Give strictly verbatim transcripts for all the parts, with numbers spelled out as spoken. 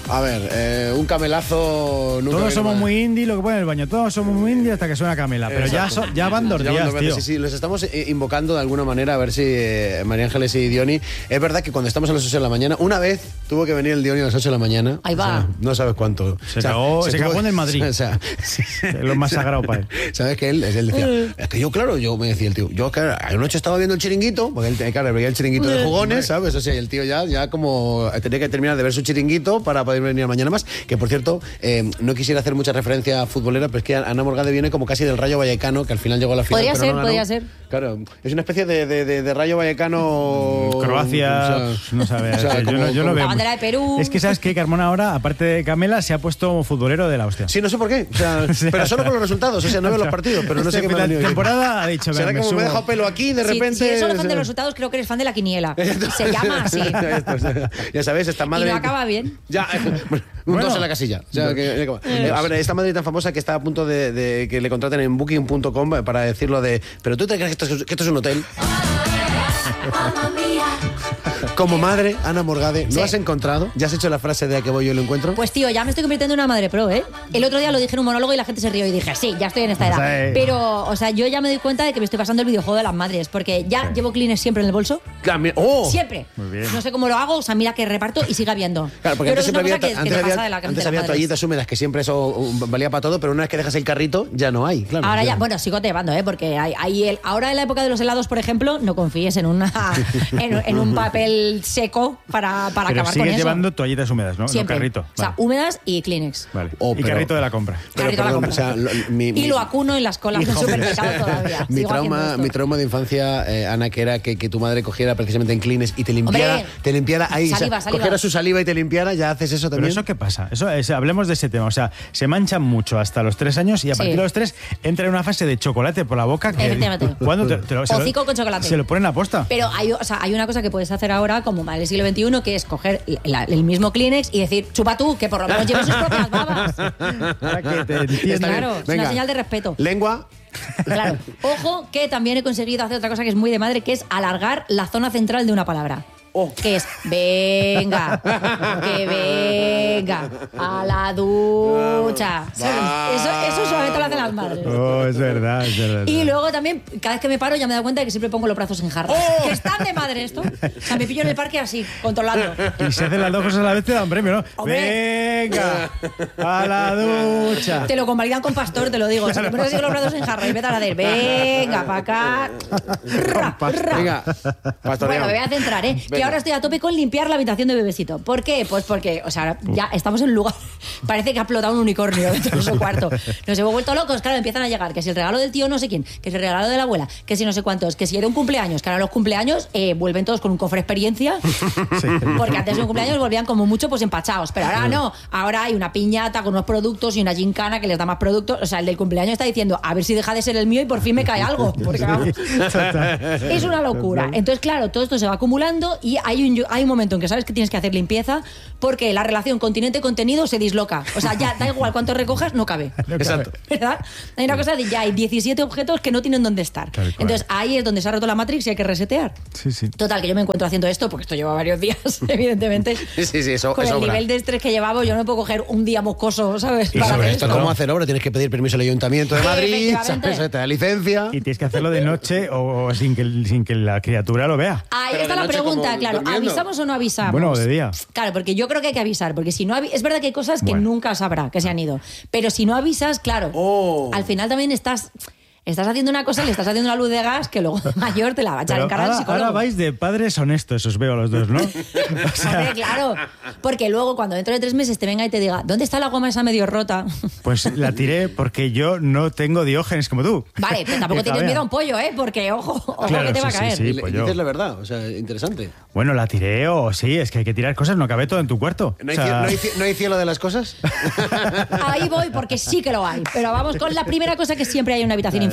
A ver, eh, un camelazo... Nunca Todos somos mal. muy indie, lo que pone en el baño. Todos somos muy indie hasta que suena Camela. Pero ya, so, ya van dos Ya días, van dos veces, tío. Sí, sí, los estamos eh, invocando de alguna manera a ver si eh, María Ángeles y Diony... Es verdad que cuando estamos a las ocho de la mañana, una vez tuvo que venir el Diony a las ocho de la mañana. Ahí va. O sea, no sabes cuánto. Se cagó- se cagó en el Madrid. O sea, sí. Es lo más sagrado para él. ¿Sabes que él, él decía, es que yo, claro, yo me decía el tío, yo, claro, anoche estaba viendo el chiringuito, porque él, claro, veía el chiringuito de jugones, ¿sabes? O sea, y el tío ya, ya como tenía que terminar de ver su chiringuito para poder venir mañana más, que por cierto, eh, no quisiera hacer mucha referencia futbolera, pero es que Ana Morgade viene como casi del Rayo Vallecano, que al final llegó a la final. Podría pero ser, no ganó. podría ser. Claro, es una especie de, de, de, de Rayo Vallecano... Croacia, o sea, no sabe. o sea, yo, como- no, yo no como- veo. La bandera de Perú. Es que sabes que Carmona ahora, aparte de Camela, se ha puesto futbolero de la hostia. Sí, no sé por qué, o sea, Sí. pero solo con los resultados, o sea, no veo los partidos, pero no sé Este qué me ha final venido de bien. temporada ha dicho, Será me como me he subo. dejado pelo aquí de Si- repente... Si, eres solo fan o de sea, los resultados, creo que eres fan de la quiniela. Se llama así. Ya, esto, o sea, ya sabes, esta madre... Y no acaba bien. Ya, bueno, un Bueno. dos en la casilla. O sea, que- que- eh, a ver, esta madre tan famosa que está a punto de, de que le contraten en booking punto com para decirlo de... ¿Pero tú te crees que esto es, que esto es un hotel? Como madre, Ana Morgade, ¿lo Sí. has encontrado? ¿Ya has hecho la frase de a que voy yo lo encuentro? Pues tío, ya me estoy convirtiendo en una madre pro, ¿eh? El otro día lo dije en un monólogo y la gente se rió y dije, sí, ya estoy en esta edad. Sí. Pero, o sea, yo ya me doy cuenta de que me estoy pasando el videojuego de las madres, porque ya llevo Kleenex siempre en el bolso. Claro, mira- ¡oh! Siempre. Muy bien. No sé cómo lo hago, o sea, mira que reparto y sigue habiendo. Claro, porque Yo creo antes que siempre es había, una cosa que, antes que te había, pasa de la antes de las había madres. toallitas húmedas que siempre eso um, valía para todo, pero una vez que dejas el carrito, ya no hay. Claro, Ahora ya, ya. bueno, sigo llevando, ¿eh? Porque hay, hay el, ahora en la época de los helados, por ejemplo, no confíes en una en, en un papel seco para, para Pero acabar con sigues eso. llevando toallitas húmedas, ¿no? Siempre. No carrito. O sea, Vale. húmedas y Kleenex. Vale. Oh, y pero- carrito de la compra. Pero, Carrito a la perdón, compra. o sea, lo- mi, Y mi- lo acuno en las colas del Hijo. supermercado todavía. Mi Sigo haciendo trauma, esto. mi trauma de infancia, eh, Ana, que era que, que tu madre cogiera precisamente en Kleenex y te limpiara, Hombre, te limpiara ahí, saliva, o sea, saliva. cogiera su saliva y te limpiara, ya haces eso Pero también. eso qué pasa, eso es- hablemos de ese tema, o sea, se manchan mucho hasta los tres años y a Sí. partir de los tres entra en una fase de chocolate por la boca que Efectivamente. ¿cuándo te, te lo, se lo- Hocico con chocolate. se lo ponen a posta. Pero hay, o sea, hay una cosa que puedes hacer ahora, como mal del siglo veintiuno, que es coger la- el mismo Kleenex y decir, chupa tú, que por lo menos lleves sus propias babas. Para que te Está entiendan. bien. Claro, es Venga. una señal de respeto. Lengua. Claro. Ojo, que también he conseguido hacer otra cosa que es muy de madre, que es alargar la zona central de una palabra. Oh. Que es, venga, que venga, a la ducha. ¿Sabes? Eso, eso solamente lo hacen las madres. Oh, es verdad, es verdad. Y luego también, cada vez que me paro, ya me he dado cuenta de que siempre pongo los brazos en jarra. ¡Oh! Que están de madre esto. O sea, me pillo en el parque así, controlando. Y si hacen las dos cosas a la vez te dan premio, ¿no? Hombre. Venga, a la ducha. Te lo convalidan con pastor, te lo digo. Si te pones así con los brazos en jarra y empiezas a hacer, venga, para acá. Ra, ra. Venga, pastoreado. Bueno, me voy a centrar, ¿eh? Que Venga. ahora estoy a tope con limpiar la habitación de bebecito. ¿Por qué? Pues porque, o sea, ya estamos en un lugar. Parece que ha explotado un unicornio dentro de su cuarto. Nos hemos vuelto locos, claro, empiezan a llegar. Que si el regalo del tío no sé quién, que si el regalo de la abuela, que si no sé cuántos, que si era un cumpleaños, que ahora los cumpleaños eh, vuelven todos con un cofre experiencia. Porque antes de un cumpleaños volvían como mucho pues empachados. Pero ahora no. Ahora hay una piñata con unos productos y una gincana que les da más productos. O sea, el del cumpleaños está diciendo, a ver si deja de ser el mío y por fin me cae algo. Porque vamos. Es una locura. Entonces, claro, todo esto se va acumulando y hay un, hay un momento en que sabes que tienes que hacer limpieza porque la relación continente-contenido se disloca. O sea, ya da igual cuánto recojas, no cabe. Exacto. ¿Verdad? Hay una cosa de ya hay diecisiete objetos que no tienen dónde estar. Tal cual. Entonces, ahí es donde se ha roto la Matrix y hay que resetear. Sí, sí. Total, que yo me encuentro haciendo esto porque esto lleva varios días, evidentemente. Sí, sí, eso, Con eso el obra. nivel de estrés que llevaba, yo no me puedo coger un día moscoso, ¿sabes? Y Para sobre hacer esto, Esto, esto. ¿cómo hacer obra? Tienes que pedir permiso al Ayuntamiento de Madrid, Efectivamente. ¿sabes? Te da licencia. Y tienes que hacerlo de noche o, o sin, que, sin que la criatura lo vea. Ahí Pero está de la noche pregunta, como claro. durmiendo. ¿Avisamos o no avisamos? Bueno, de día. Claro, porque yo creo que hay que avisar, porque si no avi- es verdad que hay cosas que Bueno. nunca sabrá que se han ido, pero si no avisas, claro, Oh. al final también estás estás haciendo una cosa, le estás haciendo una luz de gas que luego de mayor te la va a echar Pero en cara al ahora, psicólogo. ahora vais de padres honestos, os veo a los dos, ¿no? O sea, Hombre, claro, porque luego cuando dentro de tres meses te venga y te diga, ¿dónde está la goma esa medio rota? pues la tiré porque yo no tengo diógenes como tú. Vale, pero tampoco Que tienes jabea. miedo a un pollo, ¿eh? Porque, ojo, ojo Claro, que te va a sí, caer. sí, Y sí. le- pues y yo. dices la verdad, o sea, interesante. Bueno, la tiré o sí, es que hay que tirar cosas, no cabe todo en tu cuarto. ¿No hay, O sea, cie- no hay cie- no hay cielo de las cosas? Ahí voy porque sí que lo hay. Pero vamos con la primera cosa que siempre hay en una habitación infantil.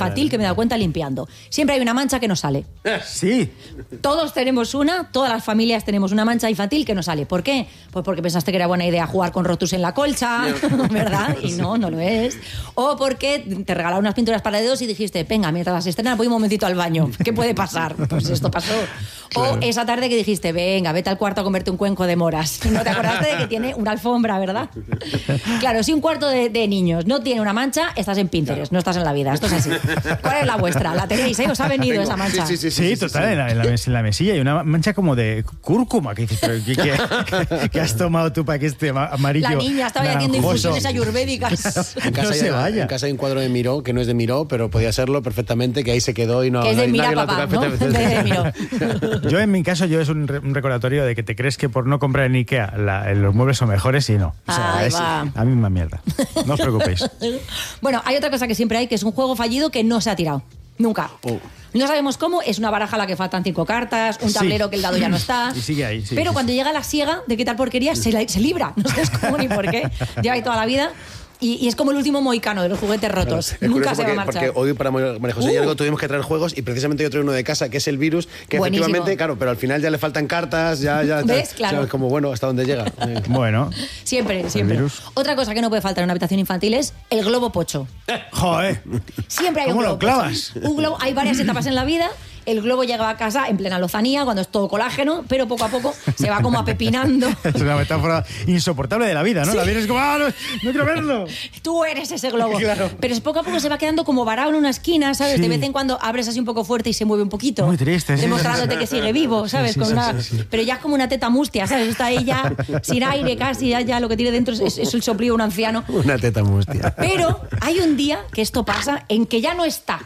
infantil que me he dado cuenta limpiando. Siempre hay una mancha que no sale. Sí. Todos tenemos una, todas las familias tenemos una mancha infantil que no sale. ¿Por qué? Pues porque pensaste que era buena idea jugar con rotus en la colcha, ¿verdad? Y no, no lo es. O porque te regalaron unas pinturas para dedos y dijiste, venga, mientras las estrenas voy un momentito al baño. ¿Qué puede pasar? Pues esto pasó. Claro. O esa tarde que dijiste, venga, vete al cuarto a comerte un cuenco de moras. Y no te acordaste de que tiene una alfombra, ¿verdad? Claro, si un cuarto de, de niños no tiene una mancha, estás en Pinterest, no estás en la vida. Esto es así. ¿Cuál es la vuestra? ¿La tenéis, eh? ¿Os ha venido esa mancha? Sí, sí, sí, sí, sí, total, sí, sí. En, la, en, la mes, en la mesilla hay una mancha como de cúrcuma. Que dices, pero ¿qué, qué, qué, qué has tomado tú para que este amarillo La niña estaba haciendo infusiones ayurvédicas. En casa, no se hay, vaya. en casa hay un cuadro de Miró, que no es de Miró, pero podía serlo perfectamente, que ahí se quedó y no... Que es de nadie, Mira, nadie lo papá, toca, ¿no? De Miró. Yo, en mi caso, yo es un, re, un recordatorio de que te crees que por no comprar en Ikea la, los muebles son mejores y no. O sea, Ahí es va. la misma mierda. No os preocupéis. Bueno, hay otra cosa que siempre hay, que es un juego fallido que no se ha tirado. Nunca. Oh. No sabemos cómo, es una baraja a la que faltan cinco cartas, un tablero Sí. que el dado ya no está. Y sigue ahí, sí, Pero sí, cuando sí. llega la siega de qué tal porquería, se, la- se libra. No sabes cómo ni por qué. Lleva ahí toda la vida. Y, y es como el último mohicano de los juguetes rotos. Es Nunca curioso se va a porque, marchar. porque hoy para María José y Uh. algo tuvimos que traer juegos y precisamente yo traigo uno de casa que es el virus, que Buenísimo. efectivamente, claro, pero al final ya le faltan cartas, ya, ya, ¿Ves? ya, Claro. sabes, como bueno, hasta dónde llega. Eh. Bueno. Siempre, siempre. virus. Otra cosa que no puede faltar en una habitación infantil es el globo pocho. Joder. Siempre hay ¿Cómo un lo globo clavas? pocho. Un globo, hay varias etapas en la vida. El globo llega a casa en plena lozanía, cuando es todo colágeno, pero poco a poco se va como apepinando. Es una metáfora insoportable de la vida, ¿no? Sí. La vida es como, ¡ah, no, no quiero verlo! Tú eres ese globo. Claro. Pero es poco a poco se va quedando como varado en una esquina, ¿sabes? Sí. De vez en cuando abres así un poco fuerte y se mueve un poquito. Muy triste, sí, Demostrándote sí, que sí. sigue vivo, ¿sabes? Sí, sí, Con sí, una... sí, sí. Pero ya es como una teta mustia, ¿sabes? Está ahí ya sin aire casi, ya, ya lo que tiene dentro es, es el soplío de un anciano. Una teta mustia. Pero hay un día que esto pasa en que ya no está.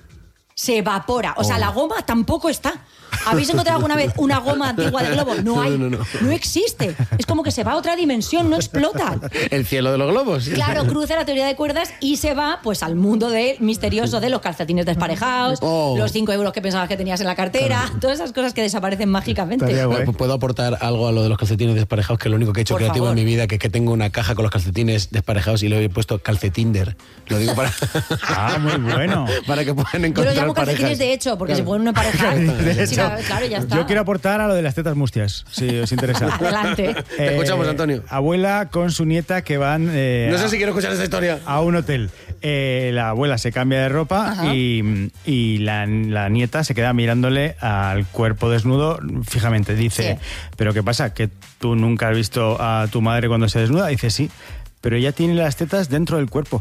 Se evapora. O sea, Oh. la goma tampoco está. ¿Habéis encontrado alguna vez una goma antigua de globo? No hay. No, no, no. No existe. Es como que se va a otra dimensión, no explota. El cielo de los globos. Claro, cruza la teoría de cuerdas y se va pues al mundo de, misterioso de los calcetines desparejados, Oh. los cinco euros que pensabas que tenías en la cartera, todas esas cosas que desaparecen mágicamente. Estaría guay. Puedo aportar algo a lo de los calcetines desparejados, que es lo único que he hecho Por creativo favor. en mi vida, que es que tengo una caja con los calcetines desparejados y le he puesto calcetinder. Lo digo para, Ah, muy bueno. para que puedan Yo lo encontrar llamo calcetines parejas. de hecho, porque se pueden emparejar. De Sí, hecho, claro, ya está. yo quiero aportar a lo de las tetas mustias, si os interesa. Adelante. Te escuchamos, Antonio. Abuela con su nieta que van eh, No sé a- si quiero escuchar esta historia. a un hotel. Eh, la abuela se cambia de ropa Ajá. y, y la, la nieta se queda mirándole al cuerpo desnudo fijamente. Dice, Sí. ¿pero qué pasa? ¿Que tú nunca has visto a tu madre cuando se desnuda? Dice, sí. Pero ella tiene las tetas dentro del cuerpo.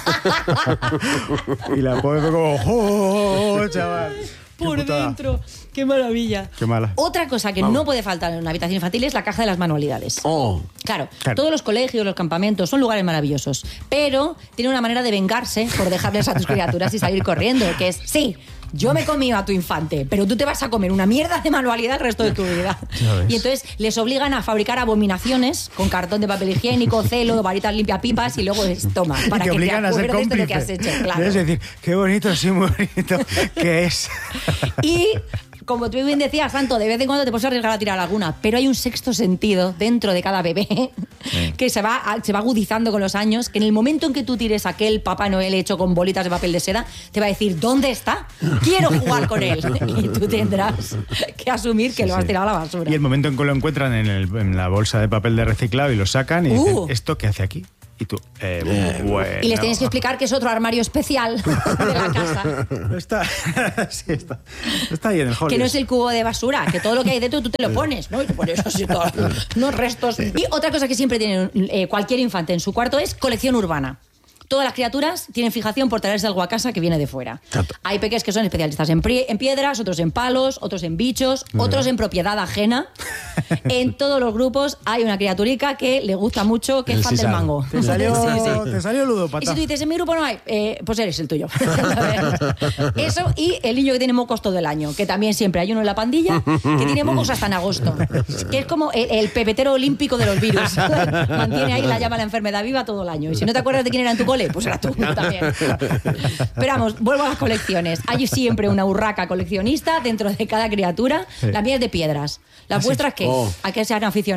Y la pobre fue como, ¡oh, oh, chaval! Qué Por putada. dentro. Qué maravilla. Qué mala. Otra cosa que no puede faltar en una habitación infantil es la caja de las manualidades. Oh. Claro, Claro. todos los colegios, los campamentos son lugares maravillosos, pero tiene una manera de vengarse por dejarles a tus criaturas y salir corriendo, que es, sí, yo me he comido a tu infante, pero tú te vas a comer una mierda de manualidad el resto de tu vida. Ya ves. Y entonces les obligan a fabricar abominaciones con cartón de papel higiénico, celo, varitas limpiapipas y luego les toma Y para te que te obligan a ser acuerdes de lo que has cómplice. hecho. Claro. Debes decir, qué bonito, sí, muy bonito. ¿Qué es? Y como tú bien decías, Santo, de vez en cuando te puedes arriesgar a tirar alguna, pero hay un sexto sentido dentro de cada bebé que se va, a- se va agudizando con los años, que en el momento en que tú tires aquel Papá Noel hecho con bolitas de papel de seda, te va a decir, ¿dónde está? Quiero jugar con él. Y tú tendrás que asumir que lo has Sí. tirado a la basura. Y el momento en que lo encuentran en, el- en la bolsa de papel de reciclado y lo sacan y dicen, Uh. ¿esto qué hace aquí? Y tú, eh, bueno. Y les tienes que explicar que es otro armario especial de la casa. Está, sí, está, está ahí en el hall. Que no es el cubo de basura, que todo lo que hay dentro tú te lo pones, ¿no? Y te pones así todos unos restos. Y otra cosa que siempre tiene eh, cualquier infante en su cuarto es colección urbana. Todas las criaturas tienen fijación por traerse algo a casa que viene de fuera. Tanto. Hay peques que son especialistas en, pri- en piedras, otros en palos, otros en bichos, otros en propiedad ajena. En todos los grupos hay una criaturica que le gusta mucho, que El es fan del sisal. mango. Te salió, Sí, sí. te salió Y ludópata. si tú dices, en mi grupo no hay, eh, pues eres el tuyo. Eso y el niño que tiene mocos todo el año, que también siempre hay uno en la pandilla que tiene mocos hasta en agosto. Que es como el, el pepetero olímpico de los virus. Mantiene ahí la llama a la enfermedad viva todo el año. Y si no te acuerdas de quién era en tu cole, pues era tú también. Pero vamos, vuelvo a las colecciones. Hay siempre una urraca coleccionista dentro de cada criatura. La mía es de piedras. ¿Las vuestras qué? Oh. ¿A qué se han aficionado?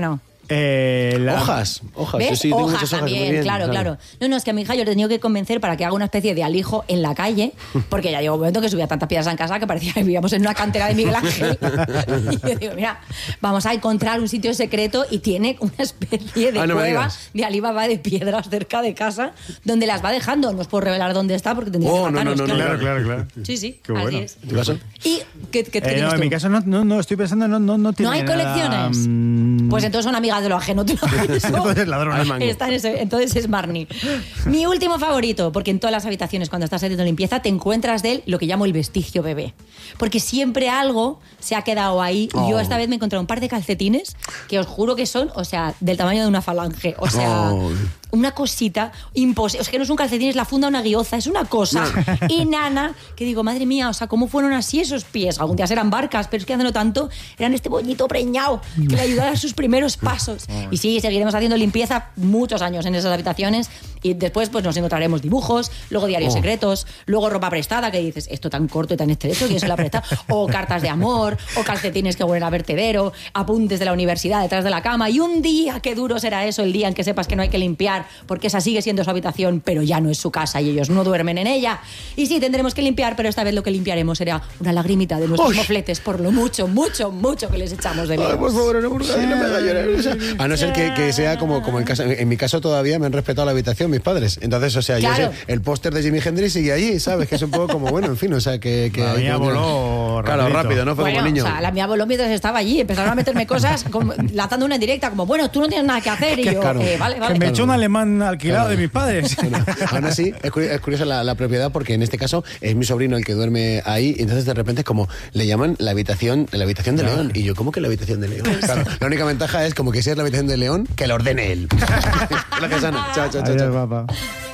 Eh, la... Hojas, hojas. ¿Ves? Yo sí, tengo hojas muchas hojas, también, muy bien, claro, claro. No, no, es que a mi hija yo le he tenido que convencer para que haga una especie de alijo en la calle, porque ya llegó un momento que subía tantas piedras en casa que parecía que vivíamos en una cantera de Miguel Ángel. Y yo digo, mira, vamos a encontrar un sitio secreto y tiene una especie de ah, no cueva de Alibaba de piedras cerca de casa, donde las va dejando. No os puedo revelar dónde está porque tendría oh, que no, matarnos, no, no, Claro, claro, claro. Sí, sí, Qué así bueno. es. ¿En tu caso? ¿Y qué, qué, qué Eh, tienes no, en tú? mi caso no, no, no estoy pensando, no, no, no tiene ¿No hay nada, colecciones? mm, Pues entonces son amigas de lo ajeno. ¿Te lo piensas? Entonces ladrona. Al mango. Está en ese- entonces es Marnie. Mi último favorito, porque en todas las habitaciones cuando estás haciendo limpieza te encuentras de él lo que llamo el vestigio bebé. Porque siempre algo se ha quedado ahí. Y yo Oh. esta vez me he encontrado un par de calcetines que os juro que son, o sea, del tamaño de una falange. O sea, Oh. una cosita imposible. Es que no es un calcetín, es la funda de una guioza. Es una cosa enana que digo, madre mía, o sea, ¿cómo fueron así esos pies? Algún día eran barcas, pero es que hace no tanto eran este boñito preñado que le ayudaba a sus primeros pasos. Y sí, seguiremos haciendo limpieza muchos años en esas habitaciones y después pues nos encontraremos dibujos, luego diarios Oh. secretos, luego ropa prestada que dices, esto tan corto y tan estrecho, ¿quién se lo ha prestado? O cartas de amor, o calcetines que huelen a vertedero, apuntes de la universidad detrás de la cama y un día, qué duro será eso, el día en que sepas que no hay que limpiar porque esa sigue siendo su habitación pero ya no es su casa y ellos no duermen en ella. Y sí, tendremos que limpiar, pero esta vez lo que limpiaremos será una lagrimita de nuestros Uy. mofletes por lo mucho, mucho, mucho que les echamos de Ay, menos. por favor, no, por favor, no me haga llorar. O sea, a no ser que, que sea como, como en casa. En mi caso todavía me han respetado la habitación mis padres. Entonces, o sea, yo Claro. sé, el póster de Jimi Hendrix sigue allí, ¿sabes? Que es un poco como, bueno, en fin, o sea, que... que La hay mía como- voló Claro, rapidito. rápido, ¿no? Fue Bueno, como niño. o sea, la mía voló mientras estaba allí. Empezaron a meterme cosas, como, lanzando una en directa, como, bueno, tú no tienes nada que hacer. Y yo, Claro. eh, vale, Que vale. me echó un alemán alquilado de mis padres. Bueno, aún así, es curi- es curiosa la, la propiedad porque en este caso es mi sobrino el que duerme ahí y entonces de repente es como le llaman la habitación la habitación de Claro. León y yo, ¿cómo que la habitación de León? Claro, la única ventaja es como que si es la habitación de León, que la ordene él. Gracias, Ana. Chao, chao, chao. Adiós, chao. papá.